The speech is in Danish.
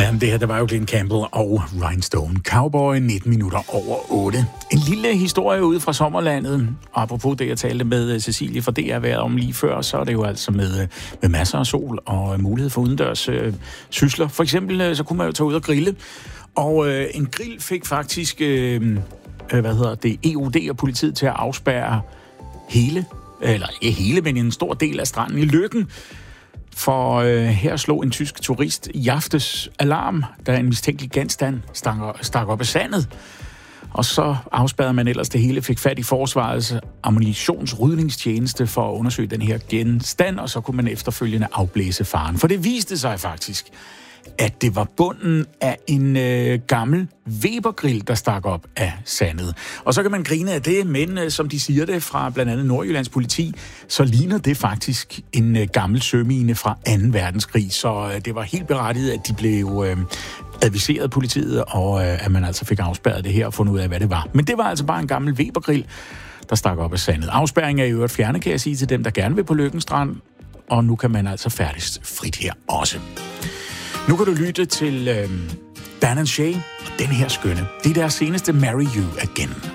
Jamen, det her, der var jo Glenn Campbell og Rhinestone Cowboy, 19 minutter over 8. En lille historie ude fra sommerlandet. Apropos det, jeg talte med Cecilie fra DR om lige før, så er det jo altså med masser af sol og mulighed for udendørs sysler. For eksempel, så kunne man jo tage ud og grille. Og en grill fik faktisk, EUD og politiet til at afspærre men en stor del af stranden i Løkken. For her slog en tysk turist i aftes alarm, da en mistænkelig genstand stak op af sandet. Og så afspærrede man ellers det hele, fik fat i forsvarets ammunitionsrydningstjeneste for at undersøge den her genstand, og så kunne man efterfølgende afblæse faren. For det viste sig faktisk, at det var bunden af en gammel Weber-grill, der stak op af sandet. Og så kan man grine af det, men som de siger det fra blandt andet Nordjyllands politi, så ligner det faktisk en gammel sømine fra 2. verdenskrig. Så det var helt berettiget, at de blev adviseret politiet, og at man altså fik afspærret det her og fundet ud af, hvad det var. Men det var altså bare en gammel Weber-grill, der stak op af sandet. Afspærring er i øvrigt fjernet, kan jeg sige til dem, der gerne vil på Løkken Strand, og nu kan man altså færdes frit her også. Nu kan du lytte til Dan & Shay og den her skønne. Det er deres seneste Marry You Again.